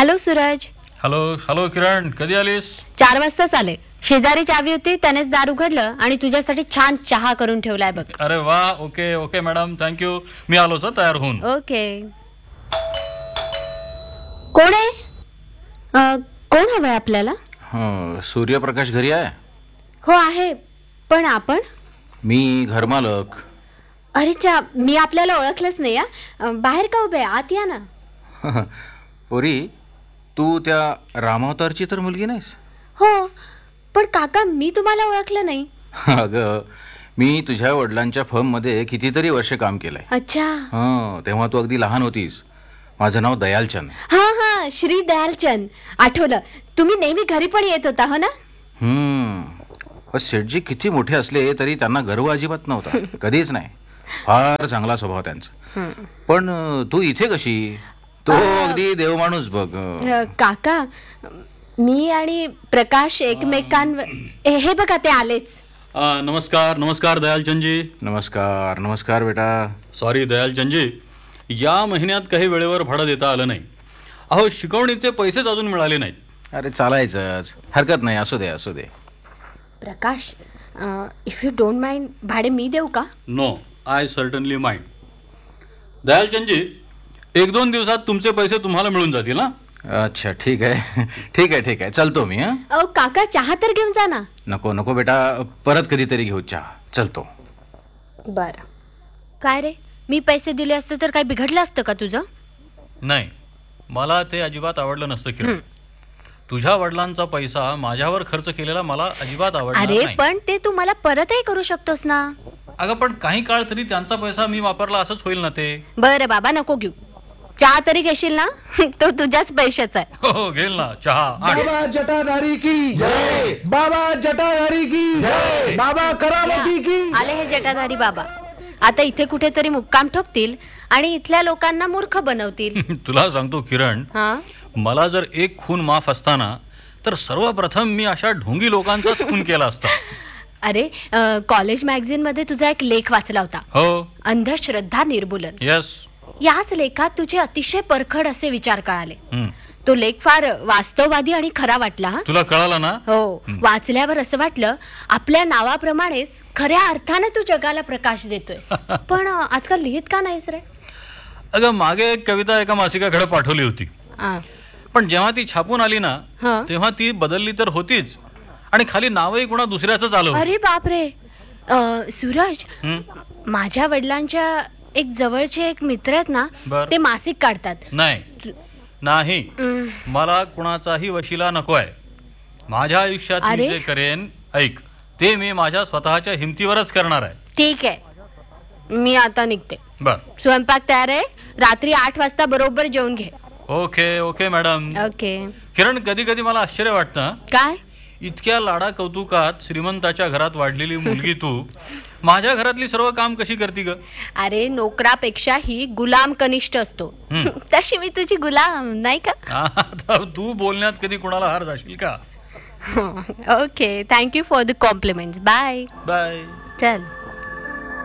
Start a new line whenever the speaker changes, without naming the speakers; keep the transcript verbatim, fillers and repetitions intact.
Hello Suraj.
Hello hello किरण, कधी आलीस?
चार वाजताच आले. शेजारी चावी होती, त्यानेच दार उघडलं आणि तुझ्यासाठी छान चहा करून ठेवलाय बघ.
अरे वा, ओके ओके मॅडम, थँक्यू. मी आलोच तयार होऊन.
ओके. कोण आहे? अ, कोण हवंय आपल्याला?
हं, सूर्यप्रकाश घरी आहे?
हो आहे. पण आपण?
मी घरमालक.
अरे चा, मी आपल्याला ओळखलंच नाही. या बाहेर का उभे? आत या ना.
पोरी, तू त्या रामावतारची तर मुलगी नाहीस?
हो, पण काका मी तुम्हाला ओळखलं नाही.
अगं, मी तुझ्या वडिलांच्या फर्ममध्ये कितीतरी वर्ष काम केलंय.
अच्छा.
हं, तेव्हा तू अगदी लहान होतीस. माझं नाव दयालचंद.
हा हा, श्री दयालचंद. आठवलं. तुम्ही नेहमी घरी पण येत होता हो ना?
हम्म. सेठजी किती मोठे असले तरी त्यांना गर्व अजिबात नव्हता. कधीच नाही. फार चांगला स्वभाव त्यांचा. पण तू इथे कशी? तो अगदी देव माणूस बघ.
काका, मी आणि प्रकाश एकमेकांवर. हे बघा, ते आलेच.
आ, नमस्कार नमस्कार दयालचंदजी.
नमस्कार नमस्कार बेटा.
सॉरी दयालचंदजी, या महिन्यात काही वेळेवर भाडं देता आलं नाही. अहो, शिकवणीचे पैसेच अजून मिळाले नाहीत.
अरे चालायचंच, हरकत नाही. असू दे असू दे.
प्रकाश, इफ यू डोंट माइंड, भाडे मी देऊ का?
No, I certainly mind. दयालचंदजी, एक दोन दिवसात तुमचे पैसे तुम्हाला मिळून जातील ना?
अच्छा, ठीक आहे ठीक आहे ठीक आहे चलतो मी. हं,
अहो काका, चहा तर घेऊन जा ना.
नको नको बेटा, परत कधीतरी घेऊ चहा. चलतो.
बर. काय रे, मी पैसे दिले असते तर काय बिघडलं असतं का तुझं?
नाही, मला ते अजिबात आवडलं नसतं किरण. तुझ्या वडिलांचा पैसा माझ्यावर खर्च केलेला मला अजिबात आवडला नाही.
अरे पण ते तू मला परतही करू शकतोस ना.
अगं, पण काही काळ तरी त्यांचा पैसा मी वापरला असंच होईल ना ते.
बरं बाबा, नको घेऊ. चहा तरी घेशील ना? तो तुझ्याच पैशाचा आहे.
हो, घेईल ना चहा.
बाबा जटाधारी की जय, बाबा जटाधारी की जय, बाबा करामती की.
आले हे जटाधारी बाबा. आता इथे कुठेतरी मुक्काम ठोकतील आणि इथल्या लोकांना मूर्ख बनवतील.
तुला सांगतो किरण,
हा,
मला जर एक खून माफ असताना तर सर्वप्रथम मी अशा ढोंगी लोकांचाच खून केला असता.
अरे, कॉलेज मॅगझिन मध्ये तुझा एक लेख वाचला होता.
हो.
अंधश्रद्धा निर्मूलन.
यस.
याच लेखात तुझे अतिशय परखड असे विचार कळाले.
हम्म.
तो लेख फार वास्तववादी आणि खरा वाटला. हा,
तुला कळाला ना?
हो. वाचल्यावर असं वाटलं, आपल्या नावाप्रमाणेच खऱ्या अर्थाने तू जगाला प्रकाश देतोयस. पण आजकाल लिहित का नाहीस रे?
अगं, मागे एक कविता एका मासिकाकडे पाठवली होती.
आ,
पण जेव्हा ती छापून आली ना,
हा.
तेव्हा ती बदलली तर होतीच आणि खाली नावही कोणा दुसऱ्याच आलं होतं.
अरे बापरे. अ, सूरज,
हम्म?
माझ्या वडिलांच्या एक जवळचे एक मित्र आहेत ना,
बर.
ते मासिक काढतात.
नाही नाही,
हम्म.
मला कुणाचाही वशिला नको आहे. माझ्या आयुष्यात मी
अरे?
जे करेन, ऐक, ते मी माझ्या स्वतःच्या हिमतीवरच करणार आहे.
ठीक आहे, मी आता निघते.
बर.
स्वयंपाक तयार आहे. रात्री आठ वाजता बरोबर जेवून घे.
Okay okay madam.
ओके.
किरण, कधी कधी मला आश्चर्य वाटतं, हं?
काय?
इतक्या लाडा कौतुकात श्रीमंताच्या घरात वाढलेली मुलगी तू माझ्या घरातली सर्व काम कशी करती ग?
अरे, नोकरापेक्षाही गुलाम कनिष्ठ असतो. तशी मी तुझी गुलाम नाही का?
आता तू बोलण्यात कधी कोणाला हार जाशील का?
Okay, thank you for the compliments. Bye
bye.
चल.